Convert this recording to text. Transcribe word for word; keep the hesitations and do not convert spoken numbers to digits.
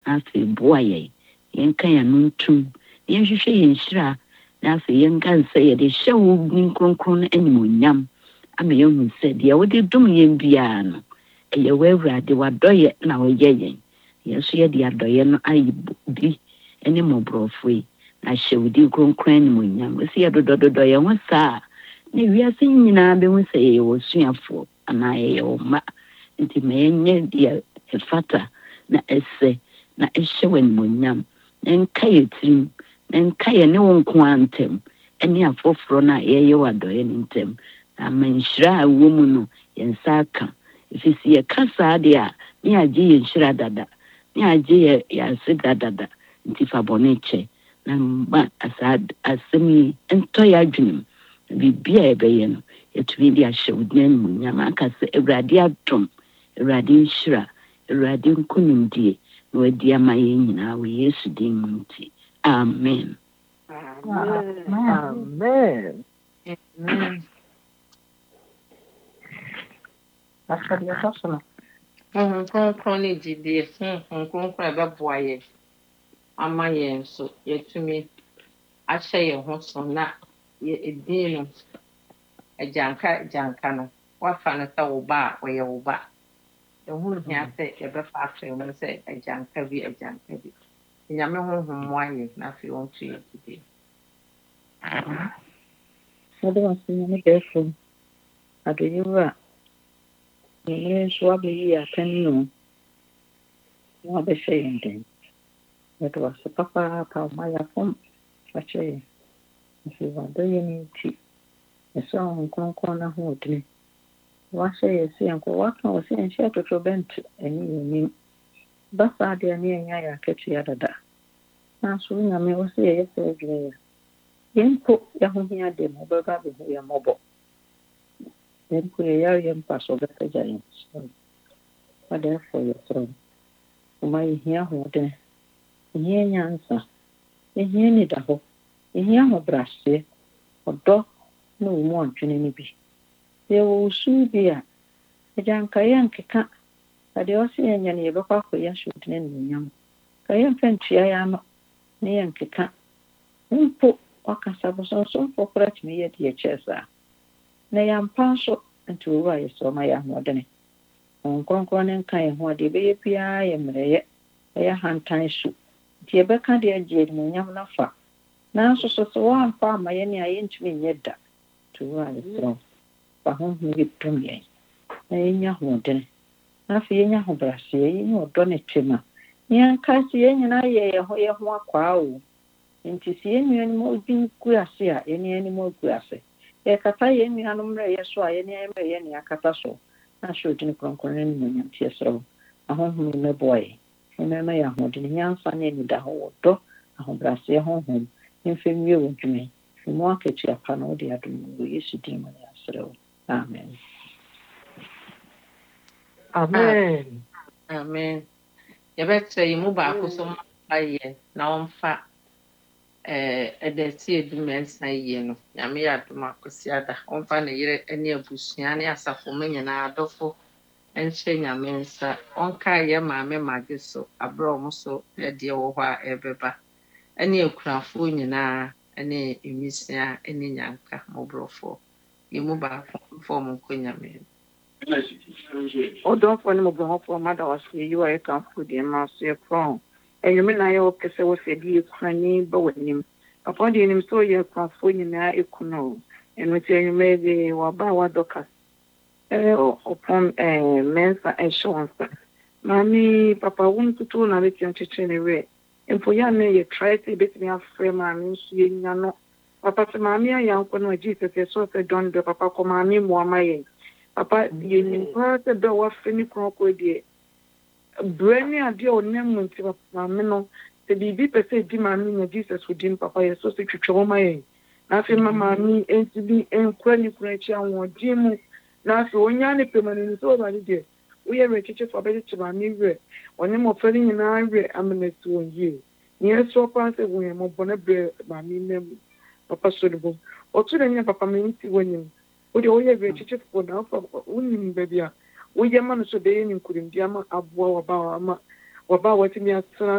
afi boa ye yenka ya nuntum yenhwehwe yenhyira na afi yenka nse ye de hyewo ni kronkron animonyam ama yehu se de wode dum yen bia no eye wawurade wadoye na woye yen yeso ye de adoye no ayi bi ene mobrofo na hyewudi kronkron animonyam esi ye dododo ye ho saa na wiase nyina be hu se ye wo suafo ana ye wo ma nti menye de efata na ese na ehyewen monyam enka yetrim enka ye ne wonko antem ene afoforo na ye ye wadoye ntem na menhyira awo mu no yensa aka ifisi ye kasa de a ni age ye nhyira dada ni age ye yase dada nti fa boneche na ba asad asemi ento ya dwunim bibia ebeye no yetumi di ahyewudin monyam aka se ewrade adom ewrade nhyira ewrade nkunimdie na wadi ama ye nyina wo Yesu din nti amen amen amen amen Pastor Yasona Hmm, kronkron ne gyidie. Hmm, kronkron ɛbɛboa yɛn ama yɛn nso yɛtumi ahyɛ yɛn ho so na yɛ edin no agyanka agyanka no wafa no sɛ wo ba a ɔyɛ wo ba. Ɛho nhia sɛ yɛbɛfa akyerɛ mu sɛ agyanka bi agyanka bi. Nyame honhom mmoa yɛn na afei ɔnto yɛn gyidie. Mede wase nyame bɛfo adoyewa nyame nso abɛyi atɛn no na abɛhyɛ yɛn den. Mede wase papaapa ma yɛafom akyerɛ yɛn afei wadɔyɛ no nti ɛsɛ ɔho kronkron no ho ɔdene wahyɛ yɛ sɛ yɛnkɔ waka wɔ sɛ yɛnhyɛ totorobɛnto ɛne yɛnim ba saa deɛ ne yɛnya yɛ akatua dada nanso nyame wɔ sɛ yɛyɛ sɛ adwene yɛ yɛmpo yɛhohia de ma wobɛba bɛhu yɛ mmɔbɔ yɛmpo yɛyare yɛ mpa so wobɛsagya yɛn soro wadɛɛfo yɛ soro woma yɛhia hoɔden yɛhia nyansa yɛhia nida hɔ yɛhia ahobrɛaseɛ ɔdɔ na wɔ mu ɔdwene no bi yɛwɔ usu bi a agyanka yɛnkeka adeɛ ɔsɛ yɛnyɛ no yɛbɛkɔ akɔyɛ ahyɛwodin animonyam ka yɛmfa ntua yɛ ano na yɛnkeka mpo ɔkasa bosonsomfo koraa tumi yɛ de yɛkyɛɛ saa na yɛampa nso nti wɔwu a yɛsɛ ɔma yɛ ahoɔdene ɔnkronkron ne nka yɛ ho a deɛ ɛbɛyɛ biara yɛ mmerɛyɛ ɛyɛ hantan su nti yɛbɛka deɛ agye animonyam no afa nanso so sɛ wɔamfa ama yɛne a yɛntumi nyɛ da nti wɔwu a yɛsɛ fa honhom yɛ dum yɛn na yɛnya ahoɔdene na afei yɛnya ahobrɛaseɛ yɛnya ɔdɔ ne twam a yɛnka sɛ yɛn nyinaa yɛ yɛ ho yɛ ho akwaa o nti sɛ yɛn nuanom obi gu ase a yɛne anim agu ase yɛkata yɛn nuanom mmerɛ yɛ so a yɛne mmerɛ yɛ ne akata so na ahyɛ odin kronkron no animonyam nti yɛsrɛ wo ahohom no mɛboa yɛn mɛma yɛ ahoɔdene nyansa ne anida hɔ wɔ dɔ ahobrɛaseɛ honhom mfa nwie wɔ dwuma fi mu akatua pa na wode adom wɔ Yesu din mu ne yɛsrɛ wo amen amen Amen. Yɛbɛkyerɛ yi mu baako so mma yɛ na ɔmfa ɛdɛsi edumɛnsa yie no nyame yɛ adom akosi ada ɔmfa ne yere ne abusua ne asafo ma nyinaa adɔfo nhyɛ nyame nsa ɔnka yɛ maame mage so aberɛ ɔmo so deɛ wɔ hɔ a ɛbɛba ne akurafoɔ nyinaa ne mmisia ne nyanka mmɔborɔfoɔ yi mu baako mfa ɔmo nkɔ nyame Odonfo ni mobonfo mada wase yiwa e kan fudi ma so kron enwumi na ye okese wo se di ekrani ba wanim papa di nim so ye kwafo nyina ekuno enu ti enwumi de wa ba wa dokas eh opon eh mensa insurance mami papa won tutu na le tian chiche ne we enfo ya me ye try to bit me afre mami nso ye nya no papa se mami ya nko no Jesus so se don do papa ko mami mo amaye papa you nim part the wa fini kroko die brani ade o nem nti papa me no se bibi pese di mami na Jesus wudi papa ye so se twetwe ma ye na fe mama mi enti bi enkwa ni kura chi awon di mu na fe onya ne pemani so ba de we are rechiche for better to mami we oni mo feri nyina we amnesty on ye ni eso pa se wo ye mo bone bre mami nem papa so de bo o tu de nya papa me nti wonim o de o ye rechiche for na for unim baby a wo ye ma no so de ni nkurim di ama aboa wa ba wa ma wa ba wa ti mi asra